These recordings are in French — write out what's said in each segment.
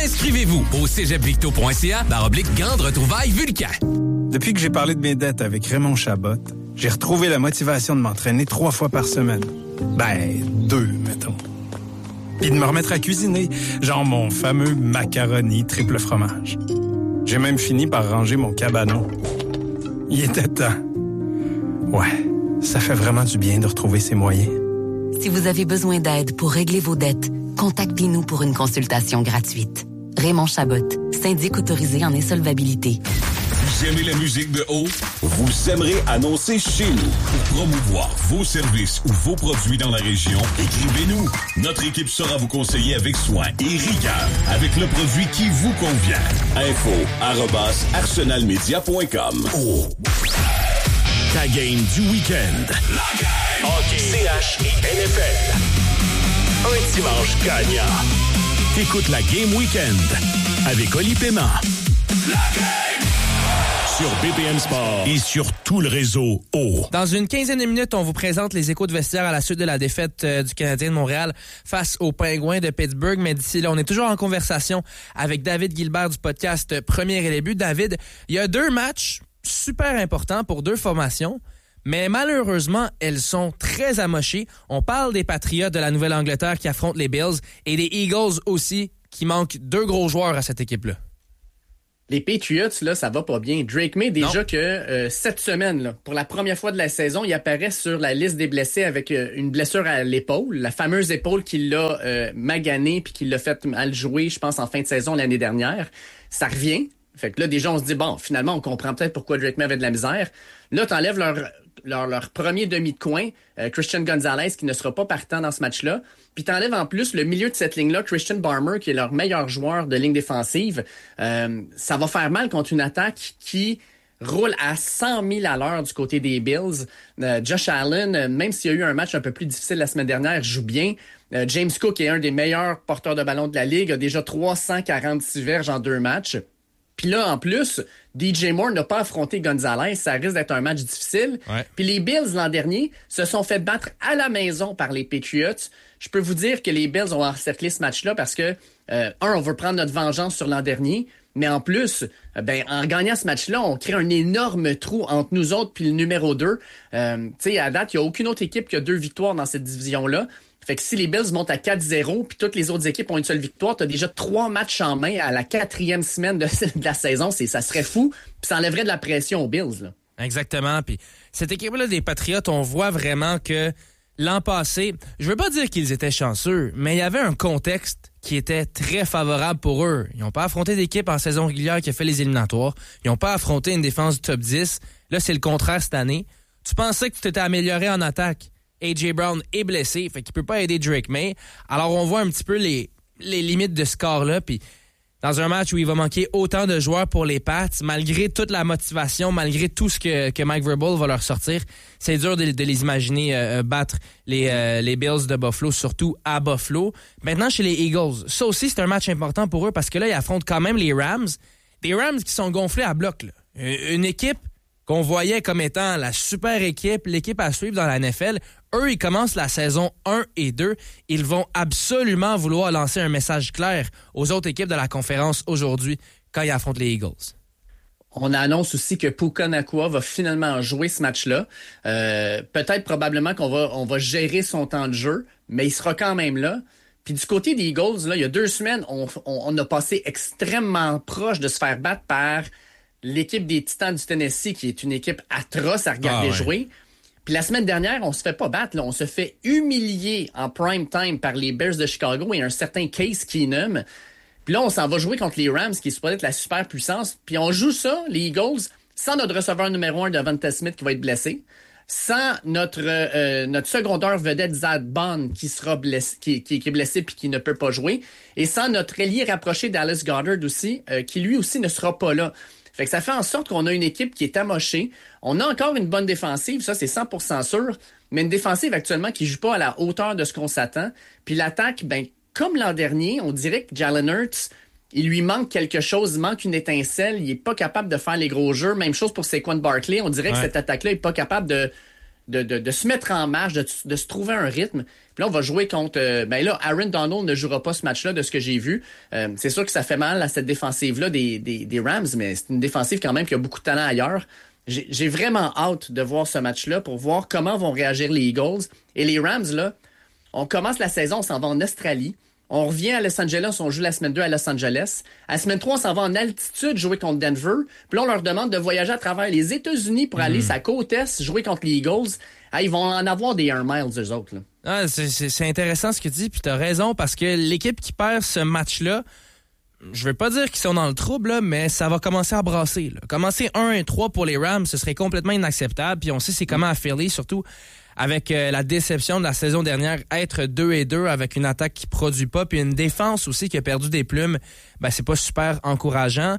Inscrivez-vous au cégeplvicto.ca/grande retrouvaille Vulcan. Depuis que j'ai parlé de mes dettes avec Raymond Chabot, j'ai retrouvé la motivation de m'entraîner 3 fois par semaine. 2, mettons. Puis de me remettre à cuisiner, genre mon fameux macaroni triple fromage. J'ai même fini par ranger mon cabanon. Il était temps. Ouais, ça fait vraiment du bien de retrouver ses moyens. Si vous avez besoin d'aide pour régler vos dettes, contactez-nous pour une consultation gratuite. Raymond Chabot, syndic autorisé en insolvabilité. Vous aimez la musique de haut? Vous aimerez annoncer chez nous. Pour promouvoir vos services ou vos produits dans la région, écrivez-nous. Notre équipe saura vous conseiller avec soin et rigueur avec le produit qui vous convient. info@arsenalmedia.com. Oh. Ta game du week-end. La game. Hockey, CH et NFL. Un dimanche gagnant. T'écoutes la Game Week-end avec Oli Paiement. La game. Sur BPM Sport et sur tout le réseau O. Dans une quinzaine de minutes, on vous présente les échos de vestiaire à la suite de la défaite du Canadien de Montréal face aux Pingouins de Pittsburgh. Mais d'ici là, on est toujours en conversation avec David Gilbert du podcast Premier et les buts. David, il y a 2 matchs super importants pour 2 formations, mais malheureusement, elles sont très amochées. On parle des Patriots de la Nouvelle-Angleterre qui affrontent les Bills et des Eagles aussi qui manquent 2 gros joueurs à cette équipe-là. Les Patriots, là, ça va pas bien. Drake May, déjà que cette semaine, là, pour la première fois de la saison, il apparaît sur la liste des blessés avec une blessure à l'épaule, la fameuse épaule qui l'a magané puis qui l'a fait mal jouer, je pense, en fin de saison l'année dernière. Ça revient. Fait que là, déjà, on se dit, bon, finalement, on comprend peut-être pourquoi Drake May avait de la misère. Là, t'enlèves leur premier demi de coin, Christian Gonzalez, qui ne sera pas partant dans ce match-là. Puis t'enlèves en plus le milieu de cette ligne-là, Christian Barmer, qui est leur meilleur joueur de ligne défensive. Ça va faire mal contre une attaque qui roule à 100 000 à l'heure du côté des Bills. Josh Allen, même s'il y a eu un match un peu plus difficile la semaine dernière, joue bien. James Cook est un des meilleurs porteurs de ballon de la Ligue, a déjà 346 verges en 2 matchs. Puis là, en plus, DJ Moore n'a pas affronté Gonzalez. Ça risque d'être un match difficile. Ouais. Puis les Bills, l'an dernier, se sont fait battre à la maison par les Patriots. Je peux vous dire que les Bills ont encerclé ce match-là parce que, on veut prendre notre vengeance sur l'an dernier. Mais en plus, en gagnant ce match-là, on crée un énorme trou entre nous autres puis le numéro 2. Tu sais, à date, il n'y a aucune autre équipe qui a 2 victoires dans cette division-là. Fait que si les Bills montent à 4-0 puis toutes les autres équipes ont une seule victoire, t'as déjà 3 matchs en main à la 4e semaine de la saison. Ça serait fou. Puis ça enlèverait de la pression aux Bills, là. Exactement. Puis cette équipe-là des Patriots, on voit vraiment que l'an passé, je veux pas dire qu'ils étaient chanceux, mais il y avait un contexte qui était très favorable pour eux. Ils n'ont pas affronté d'équipe en saison régulière qui a fait les éliminatoires. Ils n'ont pas affronté une défense du top 10. Là, c'est le contraire cette année. Tu pensais que tu t'étais amélioré en attaque. A.J. Brown est blessé, fait qu'il peut pas aider Drake May. Alors, on voit un petit peu les limites de ce score-là. Puis, dans un match où il va manquer autant de joueurs pour les Pats, malgré toute la motivation, malgré tout ce que Mike Vrabel va leur sortir, c'est dur de les imaginer battre les Bills de Buffalo, surtout à Buffalo. Maintenant, chez les Eagles, ça aussi, c'est un match important pour eux parce que là, ils affrontent quand même les Rams. Des Rams qui sont gonflés à bloc, là. Une équipe qu'on voyait comme étant la super équipe, l'équipe à suivre dans la NFL. Eux, ils commencent la saison 1 et 2. Ils vont absolument vouloir lancer un message clair aux autres équipes de la conférence aujourd'hui quand ils affrontent les Eagles. On annonce aussi que Puka Nacua va finalement jouer ce match-là. Peut-être probablement qu'on va gérer son temps de jeu, mais il sera quand même là. Puis du côté des Eagles, là, il y a 2 semaines, on a passé extrêmement proche de se faire battre par l'équipe des Titans du Tennessee, qui est une équipe atroce à regarder jouer. Puis la semaine dernière, on se fait pas battre, là. On se fait humilier en prime time par les Bears de Chicago et un certain Case Keenum. Puis là, on s'en va jouer contre les Rams, qui est supposé être la super puissance. Puis on joue ça, les Eagles, sans notre receveur numéro 1, Devonta Smith, qui va être blessé, sans notre secondeur vedette, Zad Bond, qui sera blessé, qui est blessé puis qui ne peut pas jouer, et sans notre ailier rapproché, Dallas Goedert aussi, qui lui aussi ne sera pas là. Fait que ça fait en sorte qu'on a une équipe qui est amochée. On a encore une bonne défensive, ça c'est 100% sûr, mais une défensive actuellement qui joue pas à la hauteur de ce qu'on s'attend. Puis l'attaque, comme l'an dernier, on dirait que Jalen Hurts, il lui manque quelque chose, il manque une étincelle, il est pas capable de faire les gros jeux. Même chose pour Saquon Barkley, on dirait que cette attaque-là est pas capable de se mettre en marche, de se trouver un rythme. Puis là, on va jouer contre... là, Aaron Donald ne jouera pas ce match-là de ce que j'ai vu. C'est sûr que ça fait mal à cette défensive-là des Rams, mais c'est une défensive quand même qui a beaucoup de talent ailleurs. J'ai vraiment hâte de voir ce match-là pour voir comment vont réagir les Eagles. Et les Rams, là, on commence la saison, on s'en va en Australie. On revient à Los Angeles, on joue la semaine 2 à Los Angeles. À la semaine 3, on s'en va en altitude jouer contre Denver. Puis là, on leur demande de voyager à travers les États-Unis pour aller sa côte est, jouer contre les Eagles. Ah, ils vont en avoir des 1 miles, eux autres. Là. Ah, c'est intéressant ce que tu dis, puis t'as raison, parce que l'équipe qui perd ce match-là, je veux pas dire qu'ils sont dans le trouble, là, mais ça va commencer à brasser. Là. Commencer 1-3 pour les Rams, ce serait complètement inacceptable. Puis on sait c'est comment à Philly, surtout avec la déception de la saison dernière, être 2-2 avec une attaque qui produit pas, puis une défense aussi qui a perdu des plumes, ben c'est pas super encourageant.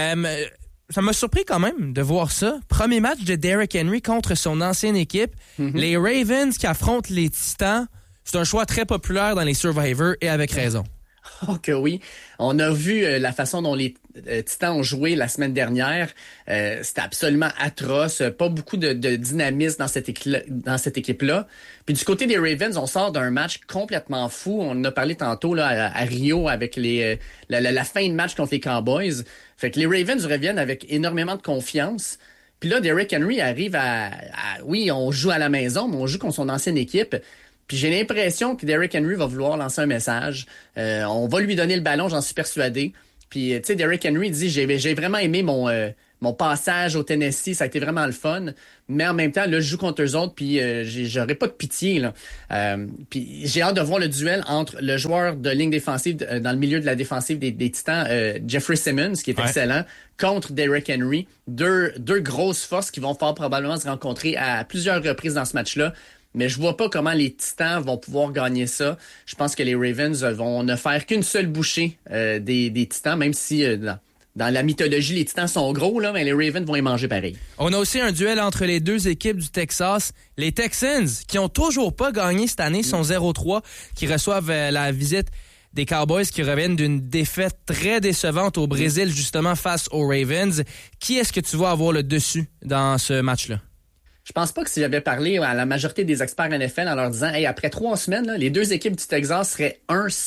Ça m'a surpris quand même de voir ça. Premier match de Derrick Henry contre son ancienne équipe. Les Ravens qui affrontent les Titans. C'est un choix très populaire dans les Survivors et avec raison. Oh que oui. On a vu la façon dont les Titans ont joué la semaine dernière. C'était absolument atroce. Pas beaucoup de dynamisme dans cette équipe-là. Puis du côté des Ravens, on sort d'un match complètement fou. On en a parlé tantôt là, à Rio avec la fin de match contre les Cowboys. Fait que les Ravens reviennent avec énormément de confiance. Puis là, Derrick Henry arrive oui, on joue à la maison, mais on joue contre son ancienne équipe. Puis j'ai l'impression que Derrick Henry va vouloir lancer un message. On va lui donner le ballon, j'en suis persuadé. Puis, tu sais, Derrick Henry dit, j'ai vraiment aimé mon passage au Tennessee, ça a été vraiment le fun. Mais en même temps, là, je joue contre eux autres, puis j'aurais pas de pitié, là. Puis j'ai hâte de voir le duel entre le joueur de ligne défensive, dans le milieu de la défensive des Titans, Jeffrey Simmons, qui est excellent, contre Derrick Henry. Deux grosses forces qui vont fort probablement se rencontrer à plusieurs reprises dans ce match-là. Mais je vois pas comment les Titans vont pouvoir gagner ça. Je pense que les Ravens vont ne faire qu'une seule bouchée des Titans, même si dans la mythologie, les Titans sont gros, là, mais les Ravens vont y manger pareil. On a aussi un duel entre les deux équipes du Texas. Les Texans, qui ont toujours pas gagné cette année, sont 0-3, qui reçoivent la visite des Cowboys qui reviennent d'une défaite très décevante au Brésil, justement, face aux Ravens. Qui est-ce que tu vas avoir le dessus dans ce match-là? Je pense pas que si j'avais parlé à la majorité des experts NFL en leur disant hey, après 3 semaines, là, les deux équipes du Texas seraient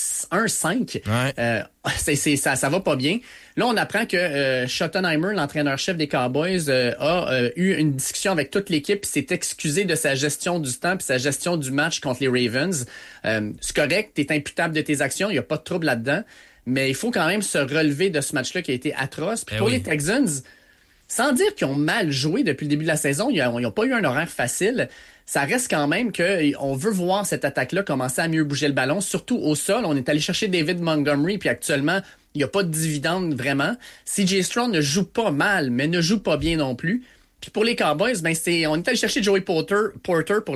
1-5. Ouais. Ça va pas bien. Là, on apprend que Schottenheimer, l'entraîneur-chef des Cowboys, a eu une discussion avec toute l'équipe et s'est excusé de sa gestion du temps et sa gestion du match contre les Ravens. C'est correct, t'es imputable de tes actions, il n'y a pas de trouble là-dedans. Mais il faut quand même se relever de ce match-là qui a été atroce. Puis pour les Texans, sans dire qu'ils ont mal joué depuis le début de la saison, ils n'ont pas eu un horaire facile. Ça reste quand même qu'on veut voir cette attaque-là commencer à mieux bouger le ballon, surtout au sol. On est allé chercher David Montgomery, puis actuellement, il n'y a pas de dividende vraiment. CJ Stroud ne joue pas mal, mais ne joue pas bien non plus. Puis pour les Cowboys, on est allé chercher Joey Porter pour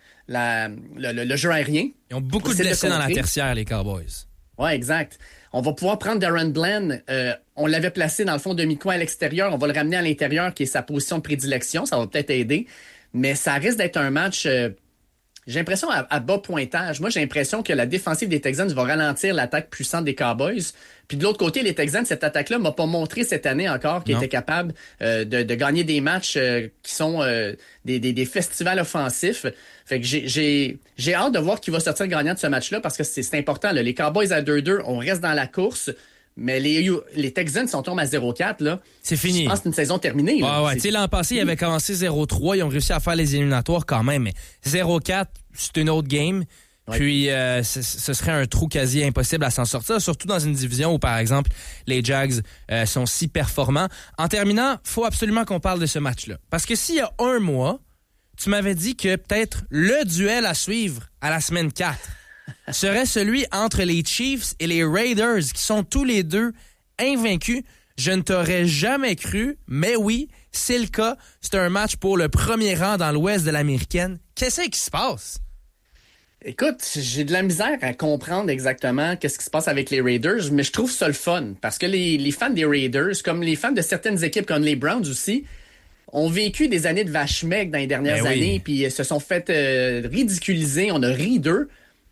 le jeu aérien. Ils ont beaucoup de blessés dans la tertiaire, les Cowboys. Ouais, exact. On va pouvoir prendre Darren Bland. On l'avait placé dans le fond demi-coin à l'extérieur. On va le ramener à l'intérieur, qui est sa position de prédilection. Ça va peut-être aider. Mais ça risque d'être un match, j'ai l'impression, à bas pointage. Moi, j'ai l'impression que la défensive des Texans va ralentir l'attaque puissante des Cowboys. Puis de l'autre côté, les Texans, cette attaque-là m'a pas montré cette année encore qu'ils étaient capables de gagner des matchs qui sont des festivals offensifs. Fait que j'ai hâte de voir qui va sortir gagnant de ce match-là parce que c'est important. Là. Les Cowboys à 2-2, on reste dans la course. Mais les Texans sont tombés à 0-4, là. C'est fini. Je pense que c'est une saison terminée. Là. Ouais. Tu sais, l'an passé, ils avaient commencé 0-3. Ils ont réussi à faire les éliminatoires quand même. Mais 0-4, c'est une autre game. Ouais. Puis, ce serait un trou quasi impossible à s'en sortir, surtout dans une division où, par exemple, les Jags sont si performants. En terminant, faut absolument qu'on parle de ce match-là. Parce que s'il y a un mois, tu m'avais dit que peut-être le duel à suivre à la semaine 4 serait celui entre les Chiefs et les Raiders, qui sont tous les deux invaincus. Je ne t'aurais jamais cru, mais oui, c'est le cas. C'est un match pour le premier rang dans l'ouest de l'américaine. Qu'est-ce qui se passe? Écoute, j'ai de la misère à comprendre exactement qu'est-ce qui se passe avec les Raiders, mais je trouve ça le fun, parce que les fans des Raiders, comme les fans de certaines équipes comme les Browns aussi, ont vécu des années de vache maigre dans les dernières années, puis se sont fait ridiculiser, on a ri d'eux.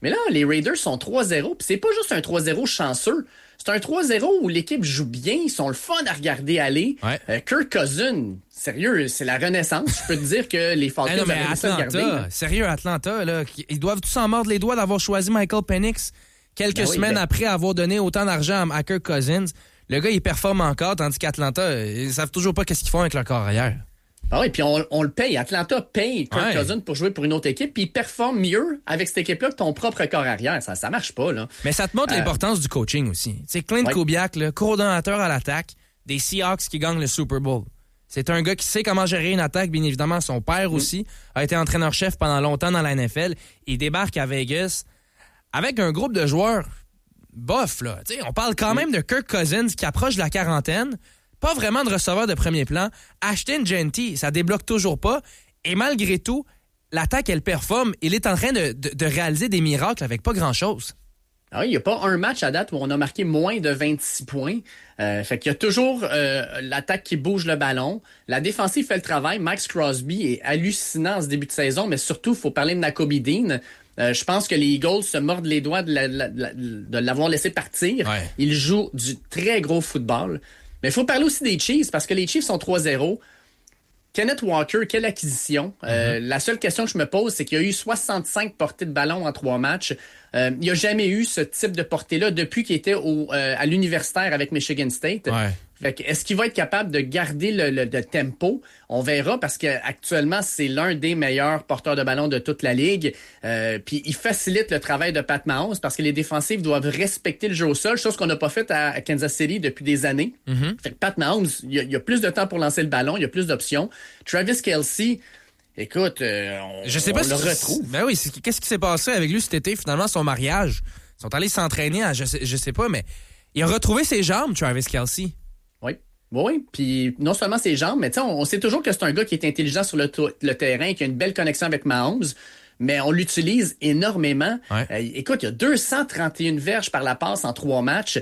Mais là, les Raiders sont 3-0, puis c'est pas juste un 3-0 chanceux. C'est un 3-0 où l'équipe joue bien, ils sont le fun à regarder aller. Ouais. Kirk Cousins, sérieux, c'est la renaissance. Je peux te dire que les Falcons non, mais avaient ça Atlanta, regarder. sérieux, Atlanta, là, ils doivent tous s'en mordre les doigts d'avoir choisi Michael Penix quelques semaines après avoir donné autant d'argent à Kirk Cousins. Le gars, il performe encore, tandis qu'Atlanta, ils savent toujours pas qu'est-ce qu'ils font avec leur carrière. Ah oui, puis on le paye. Atlanta paye Kirk Cousins pour jouer pour une autre équipe, puis il performe mieux avec cette équipe-là que ton propre corps arrière. Ça marche pas, là. Mais ça te montre l'importance du coaching aussi. Tu sais, Clint Kubiak, le coordonnateur à l'attaque des Seahawks qui gagnent le Super Bowl. C'est un gars qui sait comment gérer une attaque, bien évidemment. Son père aussi a été entraîneur-chef pendant longtemps dans la NFL. Il débarque à Vegas avec un groupe de joueurs bof, là. Tu sais, on parle quand même de Kirk Cousins qui approche de la quarantaine. Pas vraiment de receveur de premier plan. Ashton Jeanty, ça débloque toujours pas. Et malgré tout, l'attaque, elle performe. Il est en train de réaliser des miracles avec pas grand-chose. Ah oui, il n'y a pas un match à date où on a marqué moins de 26 points. Fait qu'il y a toujours l'attaque qui bouge le ballon. La défensive fait le travail. Max Crosby est hallucinant en ce début de saison, mais surtout, il faut parler de Nakobe Dean. Je pense que les Eagles se mordent les doigts de l'avoir laissé partir. Ouais. Ils jouent du très gros football. Mais il faut parler aussi des Chiefs, parce que les Chiefs sont 3-0. Kenneth Walker, quelle acquisition. La seule question que je me pose, c'est qu'il y a eu 65 portées de ballon en 3 matchs. Il n'y a jamais eu ce type de portée-là depuis qu'il était à l'universitaire avec Michigan State. Ouais. Fait que, est-ce qu'il va être capable de garder le tempo? On verra, parce qu'actuellement, c'est l'un des meilleurs porteurs de ballon de toute la ligue. Puis il facilite le travail de Pat Mahomes parce que les défensifs doivent respecter le jeu au sol, chose qu'on n'a pas fait à Kansas City depuis des années. Fait que Pat Mahomes, il y a plus de temps pour lancer le ballon, il y a plus d'options. Travis Kelce, écoute, Je sais pas on le retrouve. Ben oui, qu'est-ce qui s'est passé avec lui cet été, finalement, son mariage? Ils sont allés s'entraîner à, je sais pas, mais il a retrouvé ses jambes, Travis Kelce. Oui, puis non seulement ses jambes, mais on sait toujours que c'est un gars qui est intelligent sur le terrain, qui a une belle connexion avec Mahomes, mais on l'utilise énormément. Ouais. Écoute, il y a 231 verges par la passe en 3 matchs.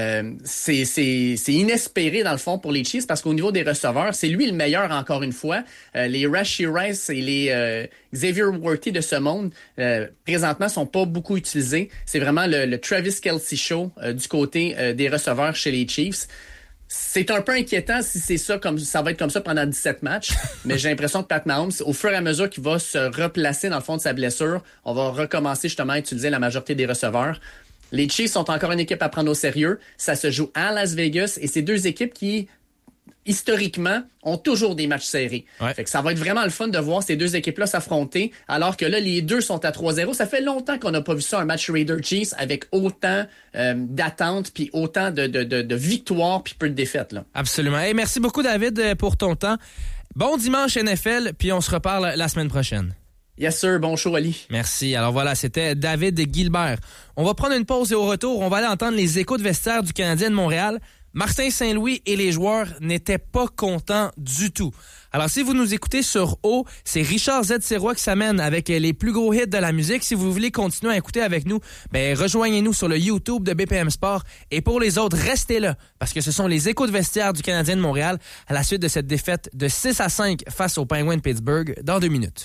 C'est inespéré, dans le fond, pour les Chiefs, parce qu'au niveau des receveurs, c'est lui le meilleur, encore une fois. Les Rashee Rice et les Xavier Worthy de ce monde, présentement, sont pas beaucoup utilisés. C'est vraiment le Travis Kelce show du côté des receveurs chez les Chiefs. C'est un peu inquiétant si c'est ça, comme ça va être comme ça pendant 17 matchs, mais j'ai l'impression que Pat Mahomes, au fur et à mesure qu'il va se replacer dans le fond de sa blessure, on va recommencer justement à utiliser la majorité des receveurs. Les Chiefs sont encore une équipe à prendre au sérieux. Ça se joue à Las Vegas et c'est 2 équipes qui, historiquement, ont toujours des matchs serrés. Ouais. Fait que ça va être vraiment le fun de voir ces 2 équipes-là s'affronter, alors que là, les 2 sont à 3-0. Ça fait longtemps qu'on n'a pas vu ça, un match Raiders-Chiefs, avec autant d'attentes, puis autant de victoires, puis peu de défaites, là. Absolument. Hey, merci beaucoup, David, pour ton temps. Bon dimanche NFL, puis on se reparle la semaine prochaine. Yes, sir. Bon show, Ali. Merci. Alors voilà, c'était David Gilbert. On va prendre une pause et au retour, on va aller entendre les échos de vestiaire du Canadien de Montréal. Martin Saint-Louis et les joueurs n'étaient pas contents du tout. Alors, si vous nous écoutez sur O, c'est Richard Z. Sirois qui s'amène avec les plus gros hits de la musique. Si vous voulez continuer à écouter avec nous, ben rejoignez-nous sur le YouTube de BPM Sport. Et pour les autres, restez là, parce que ce sont les échos de vestiaire du Canadien de Montréal à la suite de cette défaite de 6-5 face aux Penguins de Pittsburgh dans 2 minutes.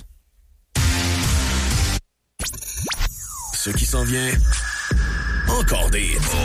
Ce qui s'en vient, encore des hits.